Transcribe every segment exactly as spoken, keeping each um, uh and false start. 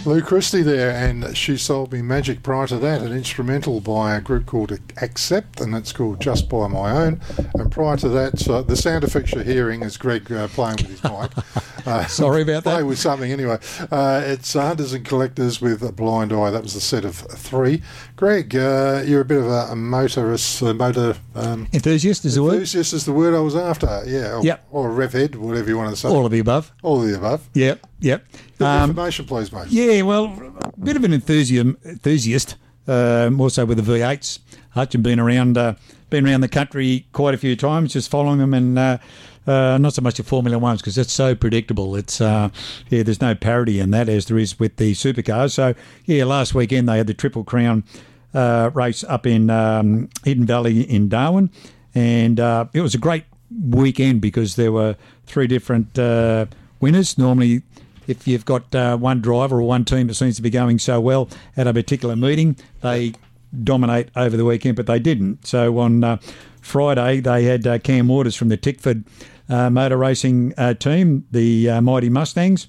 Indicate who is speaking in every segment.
Speaker 1: Lou Christie there, and She Sold Me Magic. Prior to that, an instrumental by a group called Accept, and it's called Just By My Own. And prior to that, so the sound effects you're hearing is Greg uh, playing with his mic. Uh,
Speaker 2: Sorry about that.
Speaker 1: Playing with something anyway. Uh, it's Hunters and Collectors with a Blind Eye. That was the set of three. Greg, uh, you're a bit of a, a motorist, a motor... Um,
Speaker 2: enthusiast is the word?
Speaker 1: Enthusiast is the word I was after, yeah. Or,
Speaker 2: yep.
Speaker 1: or a rev head, whatever you want to say.
Speaker 2: All of the above.
Speaker 1: All of the above.
Speaker 2: Yep, yep.
Speaker 1: The
Speaker 2: Um,
Speaker 1: information, please, mate.
Speaker 2: Yeah, well, a bit of an enthusiasm, enthusiast, uh, more so with the V eights. Hutch, and been around, uh, been around the country quite a few times, just following them, and uh, uh, not so much the Formula Ones because it's so predictable. It's uh, yeah, there's no parity in that as there is with the supercars. So yeah, last weekend they had the Triple Crown uh, race up in um, Hidden Valley in Darwin, and uh, it was a great weekend because there were three different uh, winners. Normally, if you've got uh, one driver or one team that seems to be going so well at a particular meeting, they dominate over the weekend, but they didn't. So on uh, Friday, they had uh, Cam Waters from the Tickford uh, motor racing uh, team, the uh, Mighty Mustangs.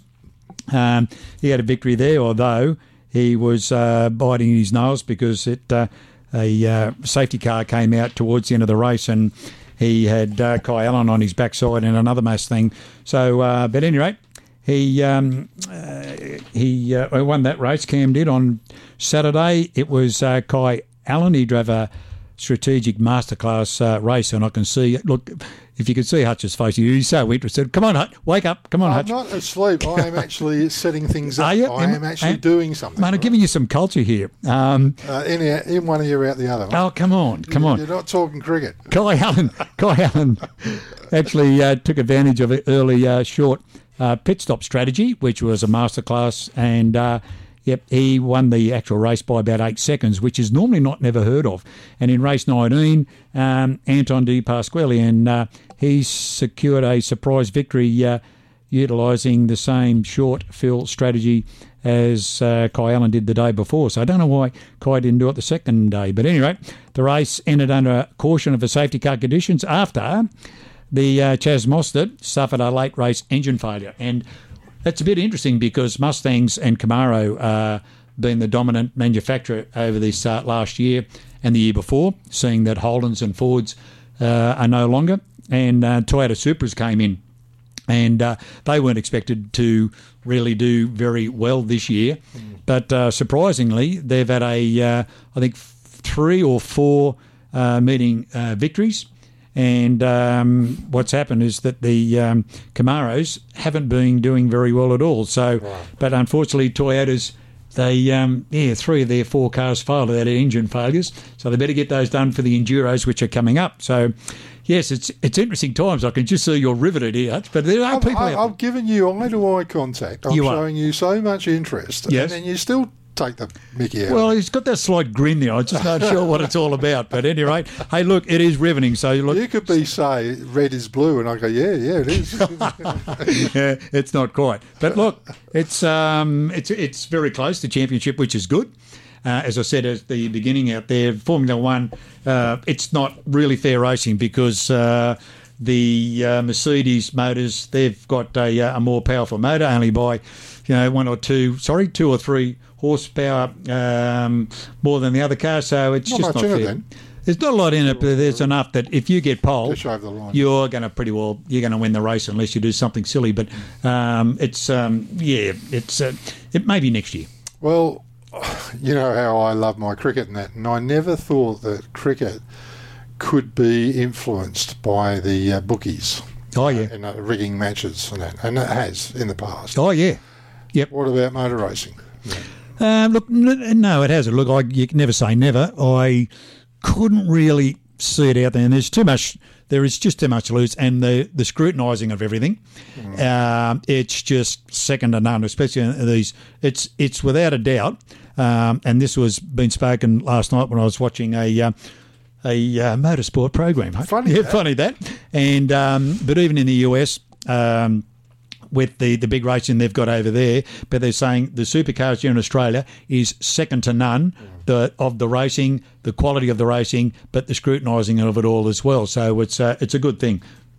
Speaker 2: Um, he had a victory there, although he was uh, biting his nails because it uh, a uh, safety car came out towards the end of the race, and he had uh, Kai Allen on his backside in another Mustang. So, uh, but anyway, he um, uh, he uh, won that race. Cam did on Saturday. It was uh, Kai Allen. He drove a strategic masterclass uh, race, and I can see, look, if you could see Hutch's face, he's so interested. Come on, Hutch, wake up. Come on,
Speaker 1: I'm
Speaker 2: Hutch.
Speaker 1: not asleep. I am actually setting things up.
Speaker 2: Are you?
Speaker 1: I am actually
Speaker 2: And-
Speaker 1: doing something.
Speaker 2: Mate, I'm
Speaker 1: right?
Speaker 2: giving you some culture here. Um,
Speaker 1: uh, in, in one ear, out the other. Right?
Speaker 2: oh, come on, come
Speaker 1: You-
Speaker 2: on.
Speaker 1: You're not talking cricket.
Speaker 2: Kai Allen, Kai Allen actually uh, took advantage of an early uh, short uh, pit stop strategy, which was a masterclass, and uh, yep, he won the actual race by about eight seconds, which is normally not never heard of. And in race nineteen, um, Anton Di Pasquale, and uh, he secured a surprise victory uh, utilising the same short fill strategy as uh, Kai Allen did the day before. So I don't know why Kai didn't do it the second day. But anyway, the race ended under caution of the safety car conditions after the uh, Chaz Mostert suffered a late race engine failure. And that's a bit interesting because Mustangs and Camaro uh, been the dominant manufacturer over this uh, last year and the year before, seeing that Holdens and Fords uh, are no longer. And uh, Toyota Supras came in, and uh, they weren't expected to really do very well this year. Mm. But uh, surprisingly, they've had a, uh, I think, three or four uh, meeting uh, victories. And um, what's happened is that the um, Camaros haven't been doing very well at all. So, right. But unfortunately, Toyotas, they um, yeah, three of their four cars failed. They had engine failures, so they better get those done for the Enduros, which are coming up. So, yes, it's it's interesting times. I can just see you're riveted here, but there are
Speaker 1: I've,
Speaker 2: people.
Speaker 1: I,
Speaker 2: out
Speaker 1: I've given you eye to eye contact. I'm
Speaker 2: you
Speaker 1: showing
Speaker 2: are.
Speaker 1: you so much interest,
Speaker 2: yes.
Speaker 1: and then you still take the mickey out.
Speaker 2: Well, he's got that slight grin there. I'm just not sure what it's all about. But at any rate, hey, look, it is riveting. So look,
Speaker 1: you could be say red is blue, and I go, yeah, yeah, it is.
Speaker 2: Yeah, it's not quite. But look, it's um, it's it's very close to championship, which is good. Uh, as I said at the beginning out there, Formula One, uh, it's not really fair racing because uh, the uh, Mercedes motors, they've got a, a more powerful motor, only by, you know, one or two, sorry, two or three horsepower um, more than the other car. So it's
Speaker 1: Not
Speaker 2: just
Speaker 1: much
Speaker 2: not
Speaker 1: in it
Speaker 2: fair.
Speaker 1: then.
Speaker 2: There's not a lot in it, but there's enough that if you get pole,
Speaker 1: Just over the line.
Speaker 2: you're going to pretty well you're going to win the race unless you do something silly. But um, it's um, yeah, it's uh, it may be next year.
Speaker 1: Well, you know how I love my cricket and that, and I never thought that cricket could be influenced by the uh, bookies.
Speaker 2: Oh yeah,
Speaker 1: in uh, rigging matches and that, and it has in the past.
Speaker 2: Oh yeah, yep.
Speaker 1: What about motor racing? Yeah.
Speaker 2: Um, look, n- no, it hasn't. Look, I, you can never say never. I couldn't really see it out there, and there's too much. There is just too much loose, and the the scrutinising of everything. Mm. Um, it's just second to none, especially in these. It's it's without a doubt, um, and this was been spoken last night when I was watching a. Uh, a uh, motorsport program.
Speaker 1: Funny
Speaker 2: yeah,
Speaker 1: that.
Speaker 2: funny that. And um, but even in the U S, um, with the, the big racing they've got over there, but they're saying the supercars here in Australia is second to none mm. the, of the racing, the quality of the racing, but the scrutinising of it all as well. So it's uh, it's a good thing.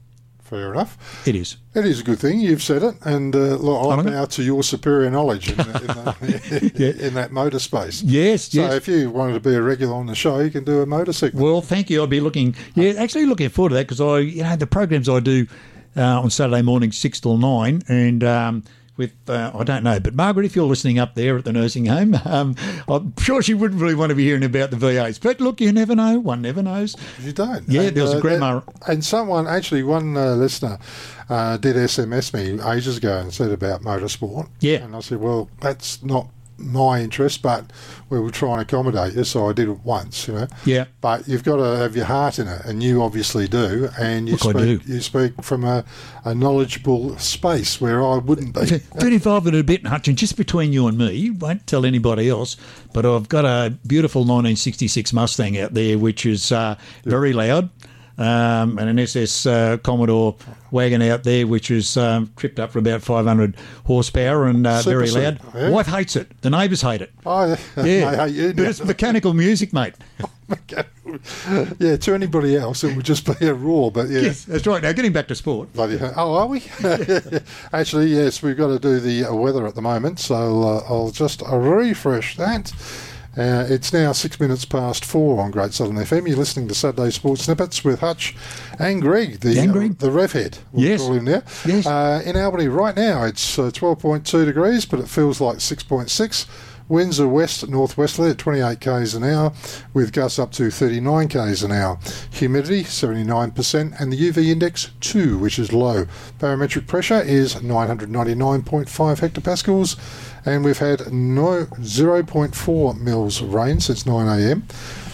Speaker 1: fair enough.
Speaker 2: It is.
Speaker 1: It is a good thing. You've said it, and uh, look, I
Speaker 2: I
Speaker 1: bow to your superior knowledge in, in, the,
Speaker 2: Yeah.
Speaker 1: in that motor space.
Speaker 2: Yes,
Speaker 1: So
Speaker 2: yes.
Speaker 1: if you wanted to be a regular on the show, you can do a motor segment.
Speaker 2: Well, thank you. I'll be looking, yeah, actually looking forward to that because I, you know, the programs I do uh, on Saturday morning, six till nine, and um, with, uh, I don't know, but Margaret, if you're listening up there at the nursing home, um, I'm sure she wouldn't really want to be hearing about the V As. But look, you never know. One never knows.
Speaker 1: You don't.
Speaker 2: Yeah,
Speaker 1: And,
Speaker 2: there was a
Speaker 1: uh,
Speaker 2: grandma.
Speaker 1: that- and someone, actually, one uh, listener uh, did S M S me ages ago and said about motorsport.
Speaker 2: Yeah.
Speaker 1: And I said, well, that's not my interest, but we will try and accommodate you. So I did it once, you know.
Speaker 2: Yeah.
Speaker 1: But you've got to have your heart in it, and you obviously do. And you
Speaker 2: Look, I
Speaker 1: speak,
Speaker 2: do.
Speaker 1: you speak from a, a knowledgeable space where I wouldn't be.
Speaker 2: Get involved in it a bit, Hutch, and just between you and me, won't tell anybody else, but I've got a beautiful nineteen sixty-six Mustang out there, which is uh, very loud, um, and an S S uh, Commodore wagon out there, which is um, tripped up for about five hundred horsepower and uh,
Speaker 1: Super
Speaker 2: very
Speaker 1: sweet,
Speaker 2: loud.
Speaker 1: yeah.
Speaker 2: Wife hates it. The neighbours hate it.
Speaker 1: Oh,
Speaker 2: Yeah,
Speaker 1: I hate you
Speaker 2: but
Speaker 1: now.
Speaker 2: it's mechanical music, mate.
Speaker 1: Yeah, to anybody else, it would just be a roar. But yeah.
Speaker 2: Yes, that's right. Now, getting back to sport.
Speaker 1: Bloody hell. Oh, are we? Actually, yes, we've got to do the uh, weather at the moment, so uh, I'll just uh, refresh that. Uh, it's now six minutes past four on Great Southern F M. You're listening to Saturday Sports Snippets with Hutch and Greg, the
Speaker 2: And Greg.
Speaker 1: Uh, the rev head. We'll
Speaker 2: Yes.
Speaker 1: call him now.
Speaker 2: Yes.
Speaker 1: Uh, in Albany right now, it's uh, twelve point two degrees, but it feels like six point six. Winds are west northwesterly at twenty-eight k's an hour, with gusts up to thirty-nine k's an hour. Humidity seventy-nine percent, and the U V index two, which is low. Barometric pressure is nine hundred ninety-nine point five hectopascals, and we've had no zero point four mils of rain since nine a m.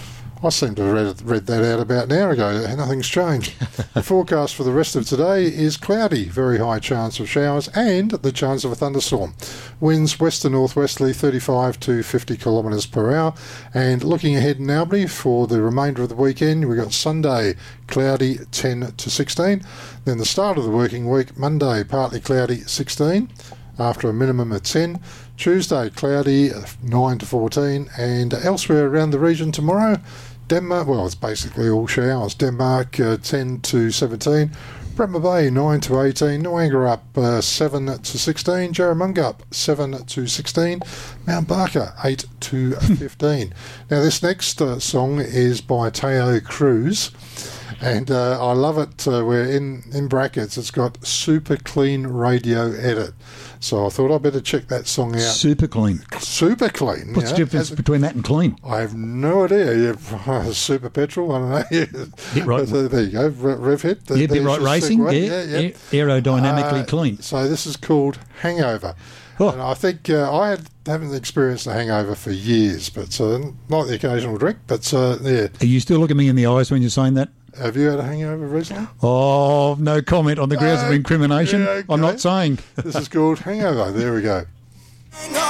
Speaker 1: I seem to have read, read that out about an hour ago. Nothing's changed. The forecast for the rest of today is cloudy, very high chance of showers, and the chance of a thunderstorm. Winds west to northwesterly thirty-five to fifty kilometres per hour. And looking ahead in Albany for the remainder of the weekend, we've got Sunday cloudy ten to sixteen. Then the start of the working week, Monday partly cloudy sixteen after a minimum of ten. Tuesday cloudy nine to fourteen. And elsewhere around the region tomorrow, Denmark, well, it's basically all showers. Denmark, uh, ten to seventeen. Bremer Bay, nine to eighteen. Noanga up, uh, seven to sixteen. Jarramunga up, seven to sixteen. Mount Barker, eight to fifteen. Now, this next uh, song is by Teo Cruz. And uh, I love it uh, where in, in brackets it's got super clean radio edit. So I thought I'd better check that song out.
Speaker 2: Super clean.
Speaker 1: Super clean.
Speaker 2: What's
Speaker 1: you
Speaker 2: the
Speaker 1: know,
Speaker 2: difference
Speaker 1: as-
Speaker 2: between that and clean?
Speaker 1: I have no idea. Yeah, super petrol, I don't know.
Speaker 2: Bit right.
Speaker 1: So there you go, Re- Rev Hit.
Speaker 2: Yeah, bit
Speaker 1: There's
Speaker 2: right
Speaker 1: your
Speaker 2: racing.
Speaker 1: segue.
Speaker 2: Yeah,
Speaker 1: yeah, yeah.
Speaker 2: a- aerodynamically
Speaker 1: Uh,
Speaker 2: clean.
Speaker 1: So this is called Hangover.
Speaker 2: Oh.
Speaker 1: And I think uh, I had, haven't experienced a hangover for years, but uh, not the occasional drink. But uh, yeah,
Speaker 2: Are you still looking me in the eyes when you're saying that?
Speaker 1: have you had a hangover recently?
Speaker 2: Oh, no comment on the grounds of
Speaker 1: Uh,
Speaker 2: incrimination.
Speaker 1: yeah,
Speaker 2: I'm
Speaker 1: okay.
Speaker 2: not saying.
Speaker 1: This is called Hangover. There we go.
Speaker 3: Hang on.